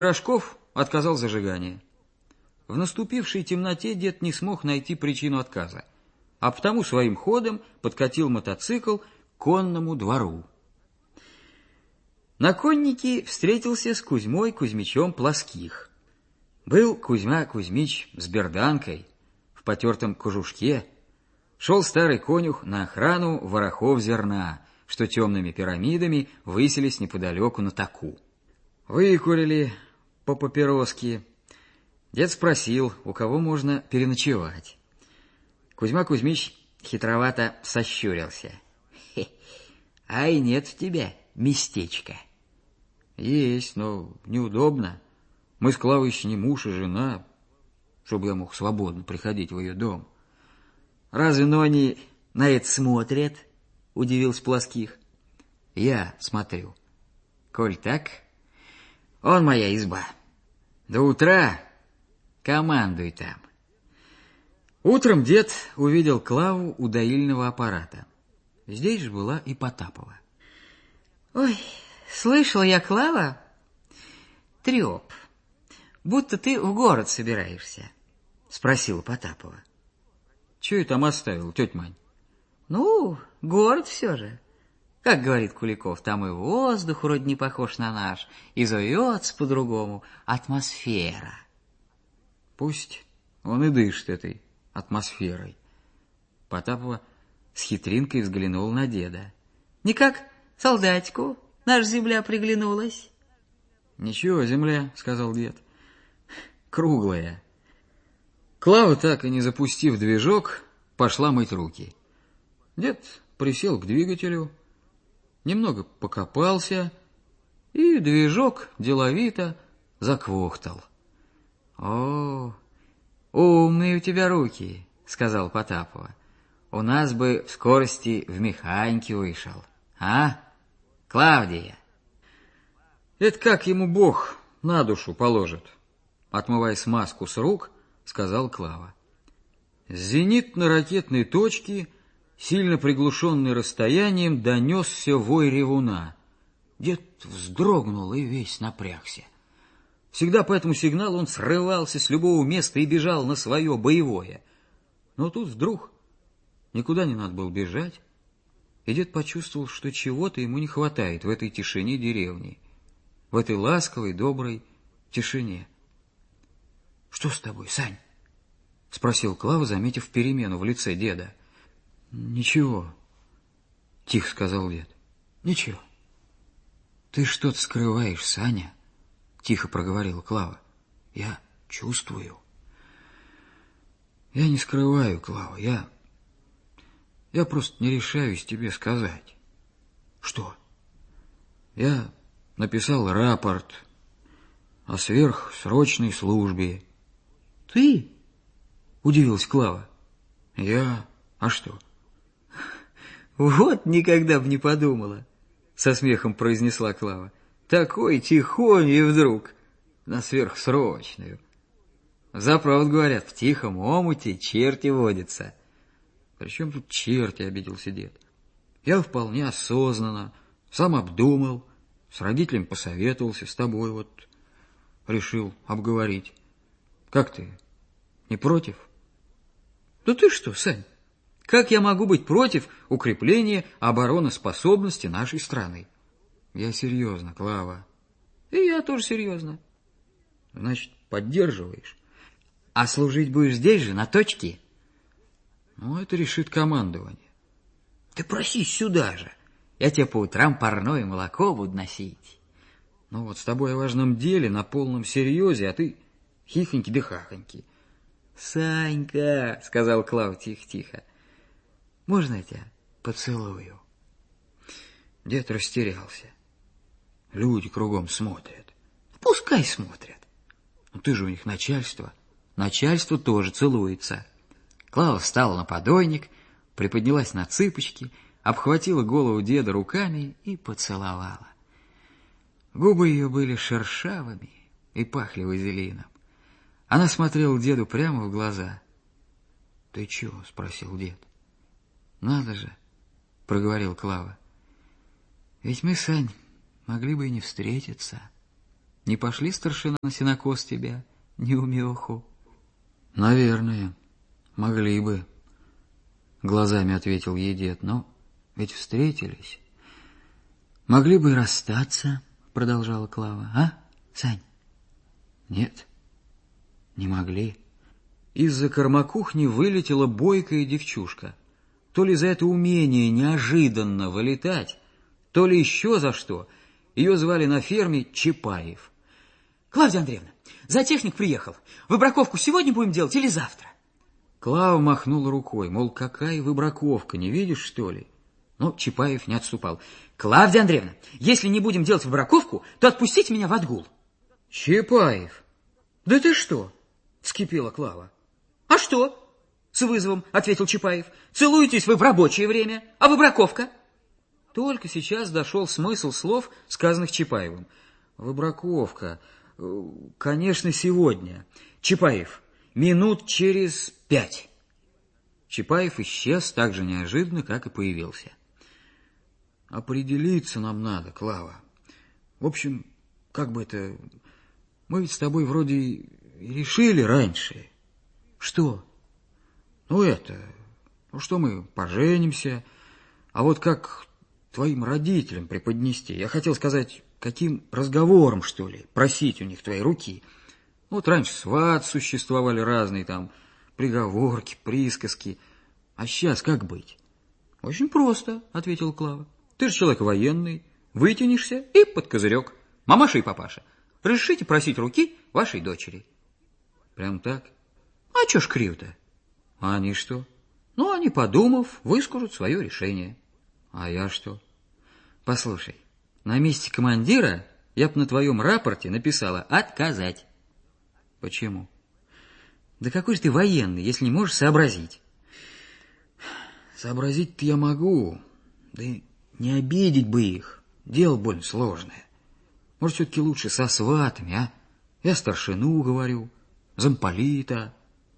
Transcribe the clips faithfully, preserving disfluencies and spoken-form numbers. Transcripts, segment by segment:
Рожков отказал зажигание. В наступившей темноте дед не смог найти причину отказа, а потому своим ходом подкатил мотоцикл к конному двору. На коннике встретился с Кузьмой Кузьмичем Плоских. Был Кузьма Кузьмич с берданкой, в потертом кожушке. Шел старый конюх на охрану ворохов зерна, что темными пирамидами высились неподалеку на таку. Выкурили по папироске. Дед спросил, у кого можно переночевать. Кузьма Кузьмич хитровато сощурился. Хе, ай, нет в тебя местечка. Есть, но неудобно. Мы с Клавой еще не муж и жена, чтобы я мог свободно приходить в ее дом. Разве Нони на это смотрят? Удивился Плоских. Я смотрю. Коль так, он моя изба. До утра командуй там. Утром дед увидел Клаву у доильного аппарата. Здесь же была и Потапова. Ой, слышала я, Клава, треп, будто ты в город собираешься, спросила Потапова. Чего я там оставил, тетя Мань? Ну, город все же. Как говорит Куликов, там и воздух вроде не похож на наш, и зовется по-другому атмосфера. Пусть он и дышит этой атмосферой. Потапова с хитринкой взглянула на деда. Никак солдатику наша земля приглянулась. Ничего, земля, сказал дед, круглая. Клава, так и не запустив движок, пошла мыть руки. Дед присел к двигателю, немного покопался, и движок деловито заквохтал. — О, умные у тебя руки, — сказал Потапова. — У нас бы в скорости в механике вышел. А, Клавдия? — Это как ему Бог на душу положит, — отмывая смазку с рук, сказал Клава. С зенитно-ракетной точки, сильно приглушенный расстоянием, донесся вой ревуна. Дед вздрогнул и весь напрягся. Всегда по этому сигналу он срывался с любого места и бежал на свое боевое. Но тут вдруг никуда не надо было бежать, и дед почувствовал, что чего-то ему не хватает в этой тишине деревни, в этой ласковой, доброй тишине. — Что с тобой, Сань? — спросил Клава, заметив перемену в лице деда. — Ничего, — тихо сказал дед. — Ничего. — Ты что-то скрываешь, Саня, — тихо проговорила Клава. — Я чувствую. — Я не скрываю, Клава, я... Я просто не решаюсь тебе сказать. — Что? — Я написал рапорт о сверхсрочной службе. — Ты? — удивилась Клава. — Я... А что? — Вот никогда б не подумала, — со смехом произнесла Клава. — Такой тихонь и вдруг на сверхсрочную. Заправду говорят, в тихом омуте черти водятся. — Причем тут черти, — обиделся дед. — Я вполне осознанно, сам обдумал, с родителями посоветовался, с тобой вот решил обговорить. Как ты, не против? — Да ты что, Сань, как я могу быть против укрепления обороноспособности нашей страны? — Я серьезно, Клава. — И я тоже серьезно. — Значит, поддерживаешь? — А служить будешь здесь же, на точке? — Ну, это решит командование. — Ты просись сюда же. Я тебе по утрам парное молоко буду носить. — Ну вот с тобой о важном деле, на полном серьезе, а ты хихоньки да хахоньки. — Санька, — сказал Клав тихо-тихо, — можно я тебя поцелую? Дед растерялся. Люди кругом смотрят. Пускай смотрят. Но ты же у них начальство. Начальство тоже целуется. Клава встала на подойник, приподнялась на цыпочки, обхватила голову деда руками и поцеловала. Губы ее были шершавыми и пахли вазелином. Она смотрела деду прямо в глаза. — Ты чего? — спросил дед. — Надо же, — проговорил Клава. — Ведь мы, Сань, могли бы и не встретиться. Не пошли, старшина, на сенокос тебя, неумеху? Наверное, могли бы, глазами ответил ей дед, но ведь встретились. Могли бы и расстаться, продолжала Клава, а, Сань? Нет, не могли. Из-за кормокухни вылетела бойкая девчушка. То ли за это умение неожиданно вылетать, то ли еще за что. Ее звали на ферме Чапаев. Клавдия Андреевна, зоотехник приехал. Выбраковку сегодня будем делать или завтра? Клава махнула рукой, мол, какая выбраковка, не видишь, что ли? Но Чапаев не отступал. Клавдия Андреевна, если не будем делать выбраковку, то отпустите меня в отгул. Чапаев, да ты что? Вскипела Клава. А что? С вызовом ответил Чапаев. Целуетесь вы в рабочее время, а выбраковка? Только сейчас дошел смысл слов, сказанных Чапаевым. Выбраковка, конечно, сегодня. Чапаев, минут через пять. Чапаев исчез так же неожиданно, как и появился. Определиться нам надо, Клава. В общем, как бы это... Мы ведь с тобой вроде и решили раньше. Что? Ну это... Ну что мы поженимся, а вот как твоим родителям преподнести? Я хотел сказать, каким разговором, что ли, просить у них твоей руки. Вот раньше сват существовали разные там, приговорки, присказки. А сейчас как быть? Очень просто, ответила Клава. Ты же человек военный, вытянешься и под козырек. Мамаша и папаша, разрешите просить руки вашей дочери. Прям так? А чё ж криво-то? А они что? Ну, они, подумав, выскажут свое решение. А я что? Послушай, на месте командира я б на твоем рапорте написала «отказать». Почему? Да какой же ты военный, если не можешь сообразить? Сообразить-то я могу, да и не обидеть бы их. Дело больно сложное. Может, все-таки лучше со сватами, а? Я старшину говорю, замполита.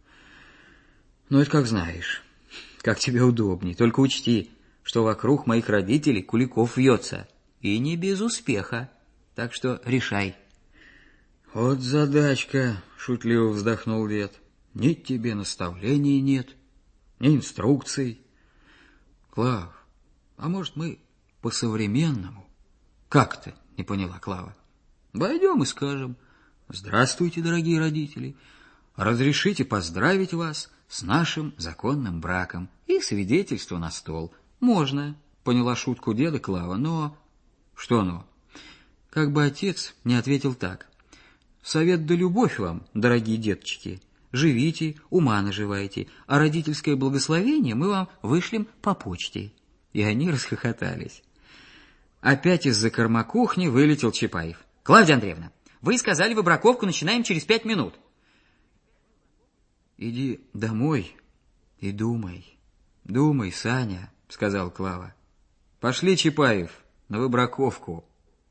Ну, это как знаешь, как тебе удобней. Только учти, что вокруг моих родителей Куликов вьется. И не без успеха. Так что решай. Вот задачка, шутливо вздохнул дед. Ни тебе наставлений нет, ни инструкций. Клав, а может мы по-современному? Как ты, не поняла Клава? Пойдем и скажем: здравствуйте, дорогие родители, разрешите поздравить вас с нашим законным браком и свидетельство на стол. Можно, поняла шутку деда Клава, но... Что но? Как бы отец не ответил так: совет да любовь вам, дорогие деточки, живите, ума наживайте, а родительское благословение мы вам вышлем по почте. И они расхохотались. Опять из-за кормокухни вылетел Чапаев. Клавдия Андреевна, вы сказали, выбраковку начинаем через пять минут. Иди домой и думай. Думай, Саня, сказал Клава. Пошли, Чапаев, на выбраковку.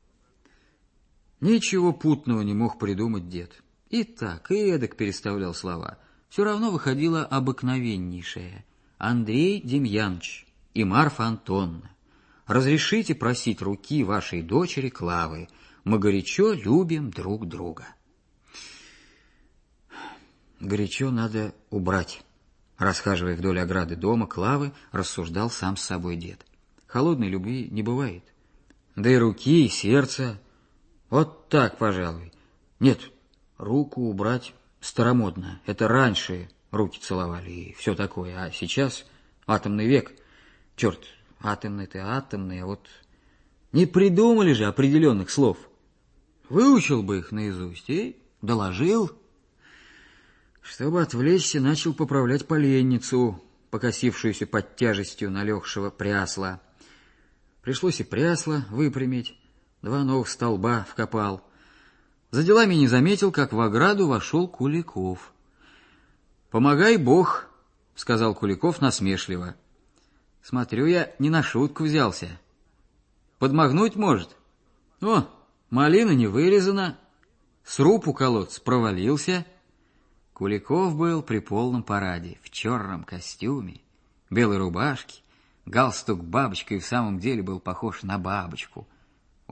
Ничего путного не мог придумать дед. И так, и эдак переставлял слова. Все равно выходило обыкновеннейшее. Андрей Демьянович и Марфа Антоновна, разрешите просить руки вашей дочери Клавы. Мы горячо любим друг друга. Горячо надо убрать. Расхаживая вдоль ограды дома Клавы, рассуждал сам с собой дед. Холодной любви не бывает. Да и руки, и сердце. Вот так, пожалуй. Нет, руку убрать старомодно. Это раньше руки целовали и все такое. А сейчас атомный век. Черт, атомный-то атомный, а вот не придумали же определенных слов. Выучил бы их наизусть и доложил. Чтобы отвлечься, начал поправлять поленницу, покосившуюся под тяжестью налегшего прясла. Пришлось и прясло выпрямить, два новых столба вкопал. За делами не заметил, как в ограду вошел Куликов. «Помогай Бог», — сказал Куликов насмешливо. «Смотрю, я не на шутку взялся. Подмахнуть может? О, малина не вырезана, сруб у колодца провалился». Куликов был при полном параде, в черном костюме, белой рубашке, галстук бабочкой в самом деле был похож на бабочку.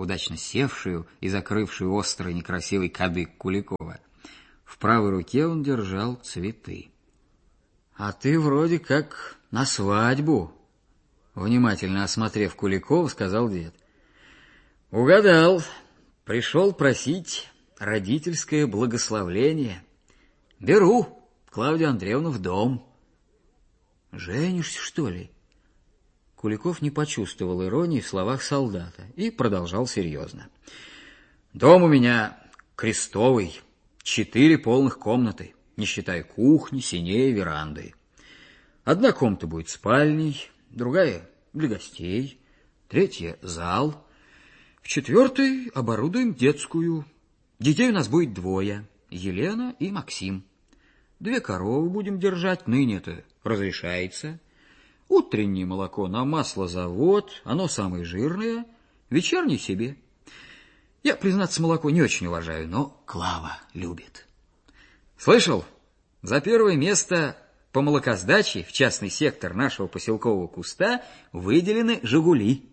удачно севшую и закрывшую острый некрасивый кадык Куликова. В правой руке он держал цветы. — А ты вроде как на свадьбу, — внимательно осмотрев Куликова, сказал дед. — Угадал. Пришел просить родительское благословление. Беру Клавдию Андреевну в дом. — Женишься, что ли? Куликов не почувствовал иронии в словах солдата и продолжал серьезно. — Дом у меня крестовый, четыре полных комнаты, не считая кухни, сеней, веранды. Одна комната будет спальней, другая для гостей, третья — зал. В четвертой оборудуем детскую. Детей у нас будет двое, Елена и Максим. Две коровы будем держать, ныне это разрешается. Утреннее молоко на маслозавод, оно самое жирное, вечернее себе. Я, признаться, молоко не очень уважаю, но Клава любит. Слышал? За первое место по молокосдаче в частный сектор нашего поселкового куста выделены «Жигули».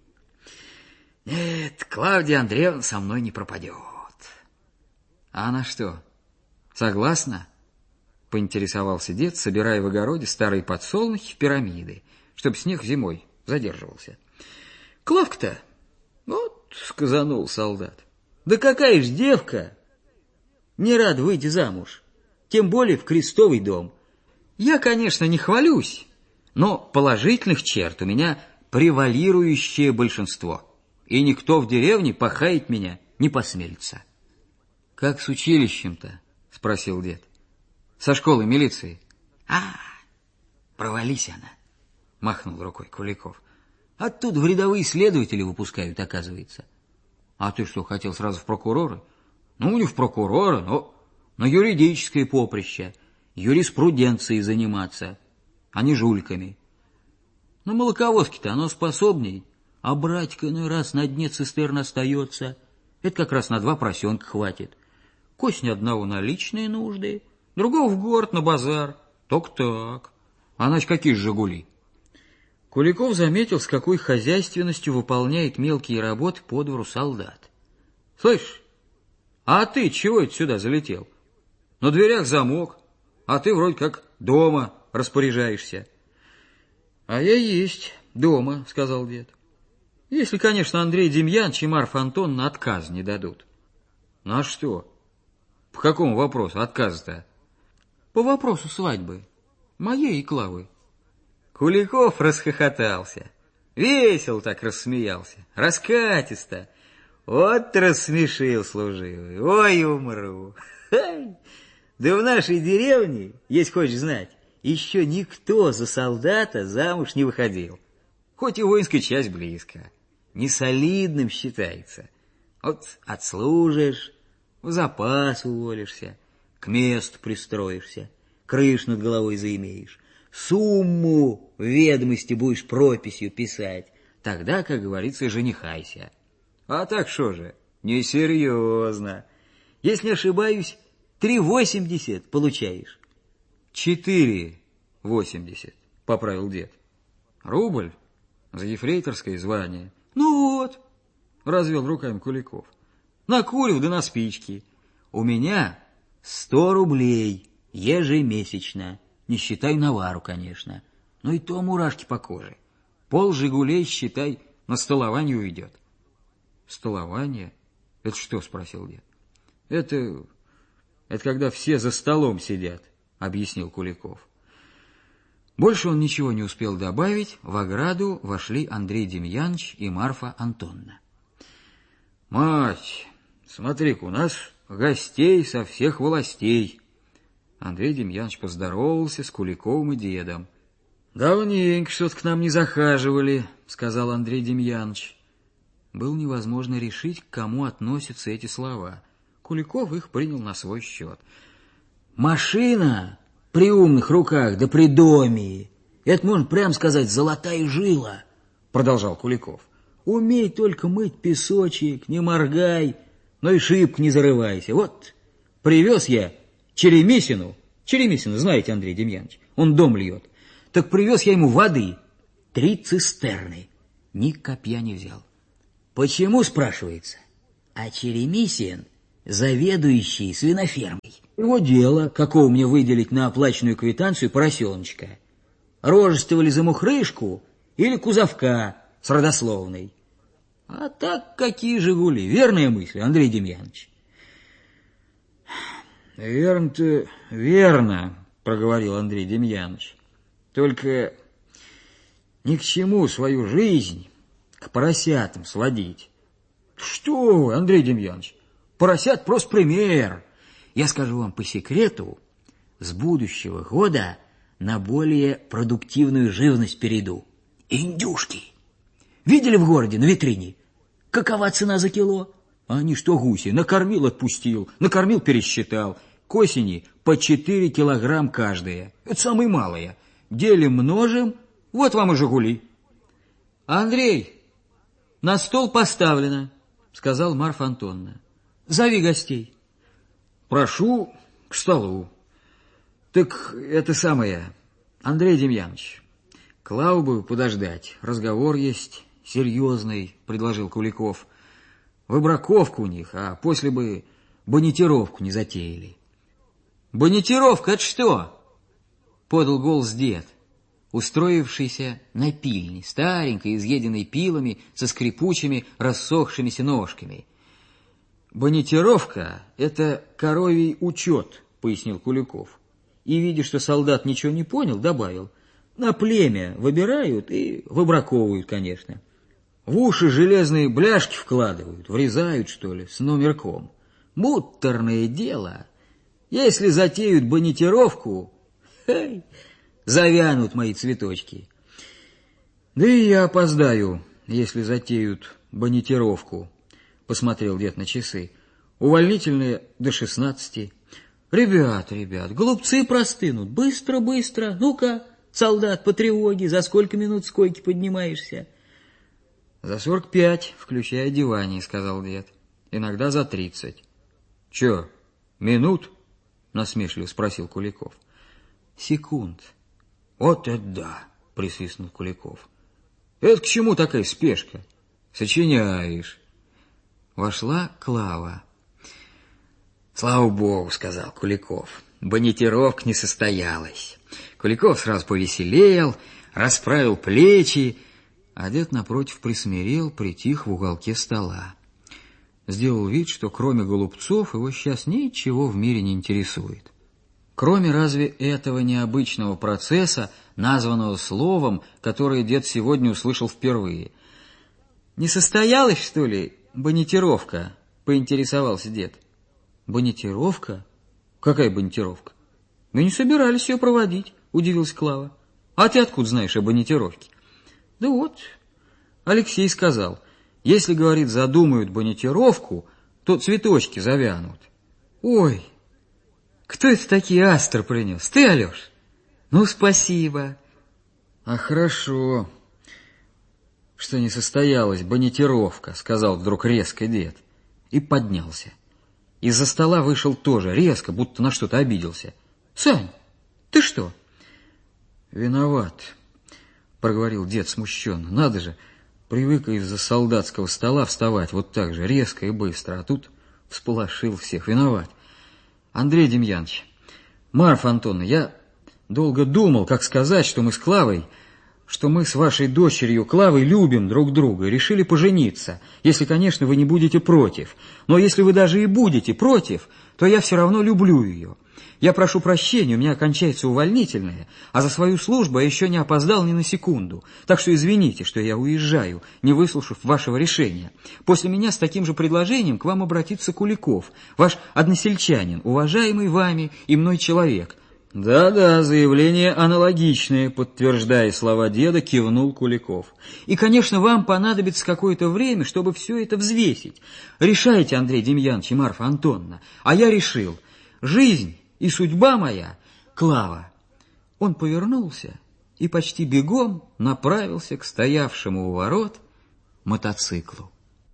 Нет, Клавдия Андреевна со мной не пропадет. А она что, согласна? Поинтересовался дед, собирая в огороде старые подсолнухи в пирамиды, чтобы снег зимой задерживался. Клавка-то, вот, сказанул солдат. Да какая ж девка не рад выйти замуж, тем более в крестовый дом. Я, конечно, не хвалюсь, но положительных черт у меня превалирующее большинство, и никто в деревне похаять меня не посмелится. — Как с училищем-то? — спросил дед. — Со школы милиции. — А, провались она, — махнул рукой Куликов. — Оттуда в рядовые следователи выпускают, оказывается. — А ты что, хотел сразу в прокуроры? — Ну, не в прокуроры, но на юридическое поприще, юриспруденцией заниматься, а не жульками. На молоковозке-то оно способней, а братик иной раз на дне цистерн остается. Это как раз на два поросенка хватит. К осени одного на личные нужды, другого в город на базар. Только так. А значит, какие же «Жигули»? Куликов заметил, с какой хозяйственностью выполняет мелкие работы по двору солдат. — Слышь, а ты чего это сюда залетел? На дверях замок, а ты вроде как дома распоряжаешься. — А я есть дома, — сказал дед. — Если, конечно, Андрей Демьянович и Марфа Антоновна отказ не дадут. — Ну а что? По какому вопросу отказ-то? — По вопросу свадьбы. Моей и Клавы. Куликов расхохотался. Весел так рассмеялся. Раскатисто. Вот рассмешил служивый. Ой, умру. Хай. Да в нашей деревне, если хочешь знать, еще никто за солдата замуж не выходил. Хоть и воинская часть близко. Несолидным считается. Вот отслужишь, в запас уволишься, к месту пристроишься, крышу над головой заимеешь, сумму в ведомости будешь прописью писать. Тогда, как говорится, женихайся. А так что же, несерьезно. Если не ошибаюсь, три восемьдесят получаешь. Четыре восемьдесят, поправил дед. Рубль за ефрейторское звание. Ну вот, развел руками Куликов. На курю да на спички. У меня сто рублей ежемесячно. Не считай навару, конечно. Но и то мурашки по коже. Пол «Жигулей», считай, на столование уйдет. Столование? Это что, спросил дед. Это... это когда все за столом сидят, объяснил Куликов. Больше он ничего не успел добавить. В ограду вошли Андрей Демьянович и Марфа Антоновна. Мать, смотри-ка, у нас гостей со всех властей. Андрей Демьянович поздоровался с Куликовым и дедом. Давненько что-то к нам не захаживали, сказал Андрей Демьянович. Было невозможно решить, к кому относятся эти слова. Куликов их принял на свой счет. Машина при умных руках, да при доме, это, можно прямо сказать, золотая жила, продолжал Куликов. Умей только мыть песочек, не моргай, но и шибко не зарывайся. Вот привез я Черемисину, Черемисину, знаете, Андрей Демьянович, он дом льет, так привез я ему воды, три цистерны, ни копья не взял. Почему, спрашивается? А Черемисин заведующий свинофермой. Его дело, какого мне выделить на оплаченную квитанцию поросеночка. Рожествовали за мухрышку или кузовка с родословной. А так какие «Жигули». Верная мысль, Андрей Демьянович? Верно-то верно, проговорил Андрей Демьянович. Только ни к чему свою жизнь к поросятам сводить. Что вы, Андрей Демьянович, поросят просто пример. Я скажу вам по секрету, с будущего года на более продуктивную живность перейду. Индюшки. Видели в городе на витрине? Какова цена за кило? А они что, гуси, накормил, отпустил, накормил, пересчитал. К осени по четыре килограмм каждая. Это самые малые. Делим, множим, вот вам и «Жигули». Андрей, на стол поставлено, сказал Марфа Антоновна. Зови гостей. Прошу к столу. Так это самое, Андрей Демьянович, Клаву бы подождать. Разговор есть серьезный, предложил Куликов. Выбраковку у них, а после бы бонитировку не затеяли. Бонитировка — это что? Подал голос дед, устроившийся на пильне, старенькой, изъеденной пилами, со скрипучими, рассохшимися ножками. Бонитировка — это коровий учет, пояснил Куликов. И, видя, что солдат ничего не понял, добавил: на племя выбирают и выбраковывают, конечно. В уши железные бляшки вкладывают, врезают, что ли, с номерком. Муторное дело. Если затеют бонитировку, хей, завянут мои цветочки. Да и я опоздаю, если затеют бонитировку, посмотрел дед на часы. Увольнительные до шестнадцати. Ребят, ребят, голубцы простынут. Быстро, быстро. Ну-ка, солдат, по тревоге, за сколько минут с койки поднимаешься? За сорок пять, включая одевание, сказал дед. Иногда за тридцать. Че, минут? Насмешливо спросил Куликов. Секунд. Вот это да, присвистнул Куликов. Это к чему такая спешка? Сочиняешь. Вошла Клава. Слава богу, сказал Куликов. Бонитировка не состоялась. Куликов сразу повеселел, расправил плечи, а дед напротив присмирел, притих в уголке стола. Сделал вид, что кроме голубцов его сейчас ничего в мире не интересует. Кроме разве этого необычного процесса, названного словом, которое дед сегодня услышал впервые. «Не состоялась, что ли, бонитировка?» — поинтересовался дед. «Бонитировка? Какая бонитировка? Мы не собирались ее проводить», — удивилась Клава. «А ты откуда знаешь о бонитировке?» «Да вот, Алексей сказал, если, говорит, задумают бонитировку, то цветочки завянут». «Ой, кто это такие астры принес? Ты, Алеш? Ну, спасибо». «А хорошо, что не состоялась бонитировка», — сказал вдруг резко дед и поднялся. Из-за стола вышел тоже резко, будто на что-то обиделся. «Сань, ты что?» «Виноват», — проговорил дед смущенно. «Надо же, привык из-за солдатского стола вставать вот так же, резко и быстро, а тут всполошил всех. Виноват. Андрей Демьянович, Марфа Антоновна, я долго думал, как сказать, что мы с Клавой, что мы с вашей дочерью Клавой любим друг друга и решили пожениться, если, конечно, вы не будете против. Но если вы даже и будете против, то я все равно люблю ее. Я прошу прощения, у меня кончается увольнительное, а за свою службу я еще не опоздал ни на секунду. Так что извините, что я уезжаю, не выслушав вашего решения. После меня с таким же предложением к вам обратится Куликов, ваш односельчанин, уважаемый вами и мной человек». «Да-да, заявление аналогичное», — подтверждая слова деда, кивнул Куликов. «И, конечно, вам понадобится какое-то время, чтобы все это взвесить. Решайте, Андрей Демьянович и Марфа Антоновна, а я решил. Жизнь и судьба моя — Клава». Он повернулся и почти бегом направился к стоявшему у ворот мотоциклу.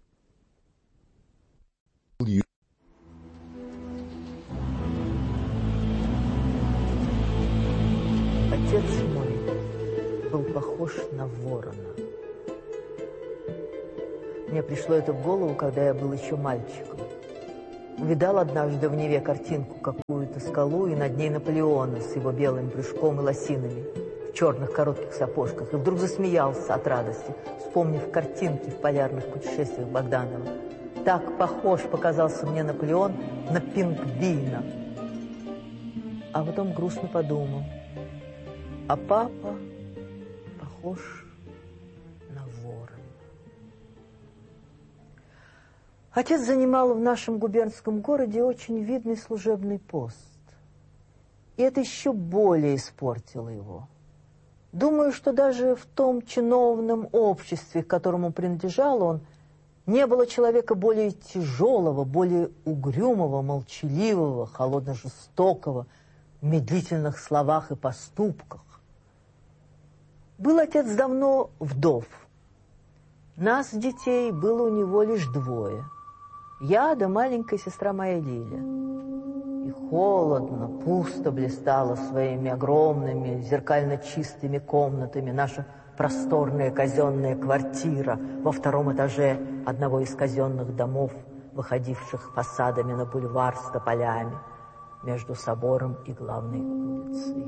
Отец мой был похож на ворона. мне пришло это в голову, когда я был еще мальчиком. Увидал однажды в Неве картинку, какую-то скалу, и над ней Наполеона с его белым брюшком и лосинами в черных коротких сапожках. И вдруг засмеялся от радости, вспомнив картинки в полярных путешествиях Богданова. Так похож показался мне Наполеон на пингвина. А потом грустно подумал, а папа похож на ворона. Отец занимал в нашем губернском городе очень видный служебный пост. И это еще более испортило его. Думаю, что даже в том чиновном обществе, к которому принадлежал он, не было человека более тяжелого, более угрюмого, молчаливого, холодно-жестокого, в медлительных словах и поступках. Был отец давно вдов. Нас, детей, было у него лишь двое. Я да маленькая сестра моя Лиля. И холодно, пусто блистала своими огромными, зеркально чистыми комнатами наша просторная казенная квартира во втором этаже одного из казенных домов, выходивших фасадами на бульвар с тополями между собором и главной улицей.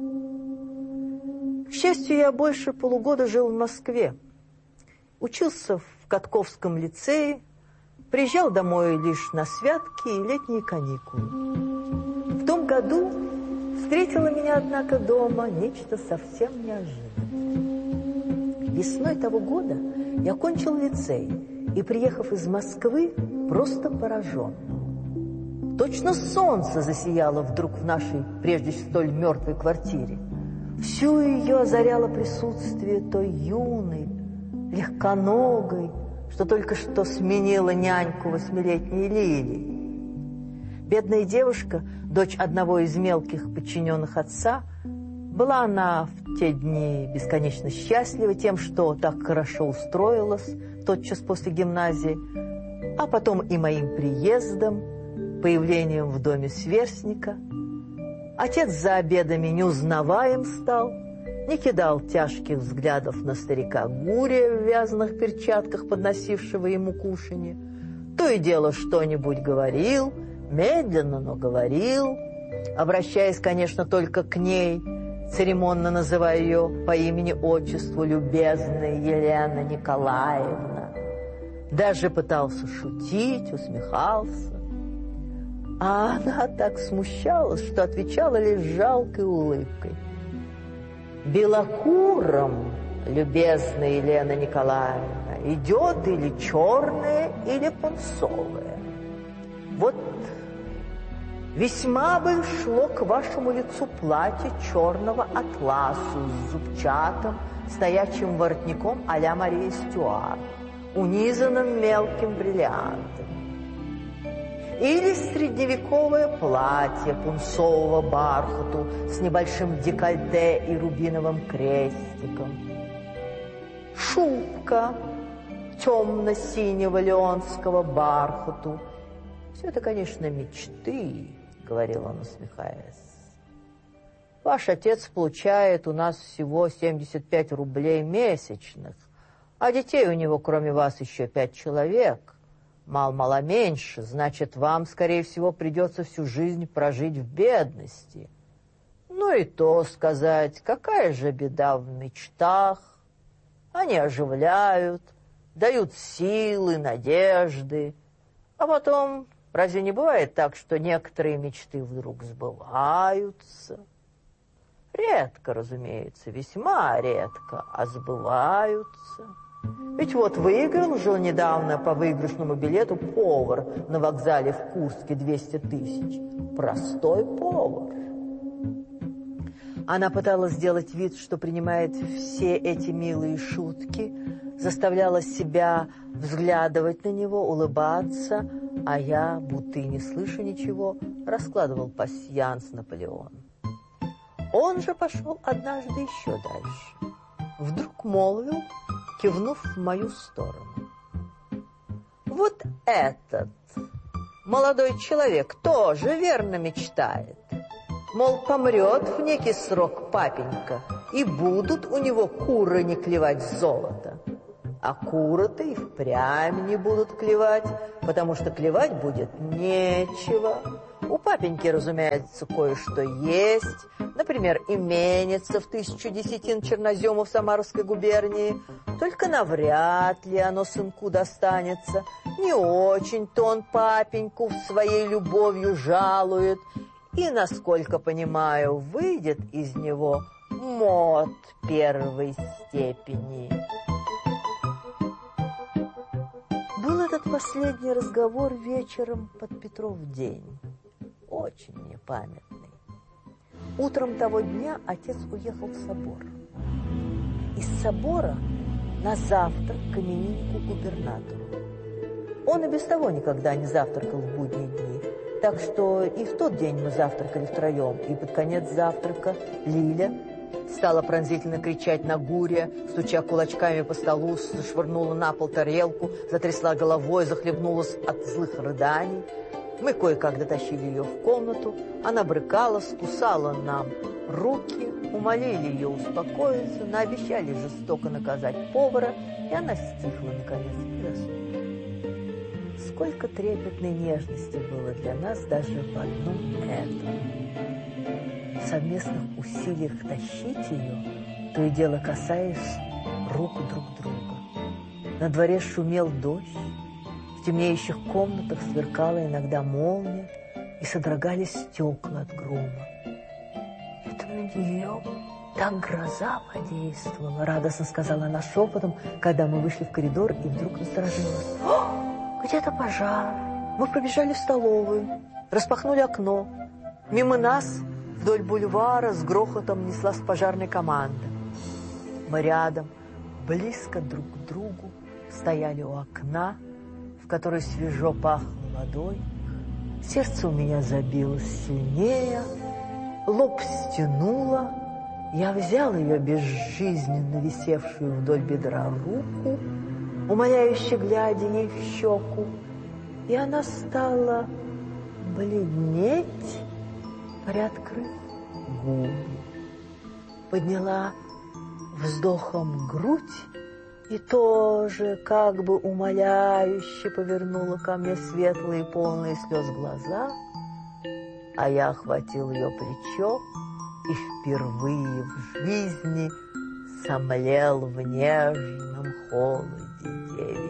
К счастью, я больше полугода жил в Москве. Учился в Катковском лицее, приезжал домой лишь на святки и летние каникулы. В том году встретило меня, однако, дома нечто совсем неожиданное. Весной того года я окончил лицей и, приехав из Москвы, просто поражен. Точно солнце засияло вдруг в нашей, прежде столь мертвой квартире. Всю ее озаряло присутствие той юной, легконогой, что только что сменила няньку восьмилетней Лили. Бедная девушка, дочь одного из мелких подчиненных отца, была она в те дни бесконечно счастлива тем, что так хорошо устроилась тотчас после гимназии, а потом и моим приездом, появлением в доме сверстника. Отец за обедами неузнаваем стал, не кидал тяжких взглядов на старика Гурия в вязаных перчатках, подносившего ему кушанье. То и дело что-нибудь говорил, медленно, но говорил, обращаясь, конечно, только к ней, церемонно называя ее по имени-отчеству любезная Елена Николаевна. Даже пытался шутить, усмехался. А она так смущалась, что отвечала лишь жалкой улыбкой. «Белокуром, любезная Елена Николаевна, идет или черное, или пунцовое. Вот весьма бы шло к вашему лицу платье черного атласу с зубчатым стоячим воротником а-ля Мария Стюарт, унизанным мелким бриллиантом. Или средневековое платье пунцового бархату с небольшим декольте и рубиновым крестиком. Шубка темно-синего леонского бархату. Все это, конечно, мечты, — говорил он, усмехаясь. Ваш отец получает у нас всего семьдесят пять рублей месячных, а детей у него, кроме вас, еще пять человек. Мал-мало меньше, значит, вам, скорее всего, придется всю жизнь прожить в бедности. Ну и то сказать, какая же беда в мечтах. Они оживляют, дают силы, надежды. А потом, разве не бывает так, что некоторые мечты вдруг сбываются? Редко, разумеется, весьма редко, а сбываются. Ведь вот выиграл же недавно по выигрышному билету повар на вокзале в Курске двести тысяч. Простой повар. Она пыталась сделать вид, что принимает все эти милые шутки, заставляла себя взглядывать на него, улыбаться, а я, будто и не слыша ничего, раскладывал пасьянс Наполеона. Он же пошел однажды еще дальше. Вдруг молвил, кивнув в мою сторону: вот этот молодой человек тоже верно мечтает. Мол, помрет в некий срок папенька, и будут у него куры не клевать золото. А куры-то и впрямь не будут клевать, потому что клевать будет нечего. У папеньки, разумеется, кое-что есть. Например, именица в тысячу десятин чернозема в Самарской губернии. Только навряд ли оно сынку достанется. Не очень-то он папеньку своей любовью жалует. И, насколько понимаю, выйдет из него мод первой степени. Был этот последний разговор вечером под Петров день. Очень непамятный. Утром того дня отец уехал в собор. Из собора на завтрак к имениннику губернатору. Он и без того никогда не завтракал в будние дни. Так что и в тот день мы завтракали втроем. И под конец завтрака Лиля стала пронзительно кричать на Гурия, стуча кулачками по столу, зашвырнула на пол тарелку, затрясла головой, захлебнулась от злых рыданий. Мы кое-как дотащили ее в комнату. Она брыкалась, кусала нам руки, умолили ее успокоиться, наобещали жестоко наказать повара, и она стихла, наконец, и заснула. Сколько трепетной нежности было для нас даже в одном этом. В совместных усилиях тащить ее, то и дело касаясь рук друг друга. На дворе шумел дождь, в темнеющих комнатах сверкала иногда молния, и содрогались стекла от грома. Это на нее так гроза подействовала, радостно сказала она шепотом, когда мы вышли в коридор, и вдруг насторожилась. О, где-то пожар. Мы пробежали в столовую, распахнули окно. Мимо нас вдоль бульвара с грохотом неслась пожарная команда. Мы рядом, близко друг к другу, стояли у окна, в которой свежо пахло водой. Сердце у меня забилось сильнее, лоб стянуло. Я взял ее безжизненно висевшую вдоль бедра руку, умоляюще глядя ей в щеку, и она стала бледнеть, приоткрыв губы. Подняла вздохом грудь и тоже как бы умоляюще повернула ко мне светлые, полные слез глаза, а я охватил ее плечо и впервые в жизни сомлел в нежном холоде девичьей.